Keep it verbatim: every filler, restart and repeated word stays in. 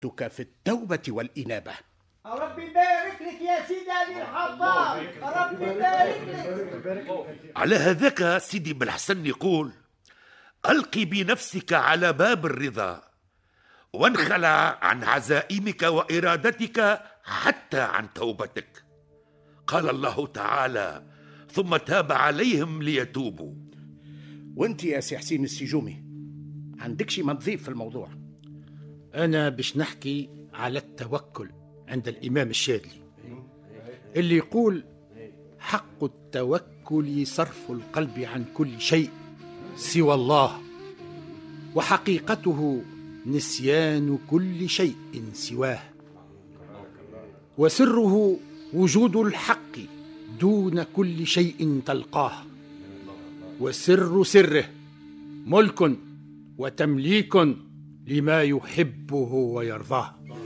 تك في التوبة والإنابة. ربي يبارك لك يا سيدي علي الحطاب، ربي يبارك لك. على هذاك سيدي بالحسن يقول: ألقي بنفسك على باب الرضا، وانخلع عن عزائمك وإرادتك حتى عن توبتك. قال الله تعالى: ثم تاب عليهم ليتوبوا. وانت يا سي حسين السجومي عندك شي ما تضيف في الموضوع؟ أنا باش نحكي على التوكل عند الإمام الشاذلي اللي يقول: حق التوكل صرف القلب عن كل شيء سوى الله، وحقيقته نسيان كل شيء سواه، وسره وجود الحق دون كل شيء تلقاه، وسر سره ملك وتمليك لما يحبه ويرضاه.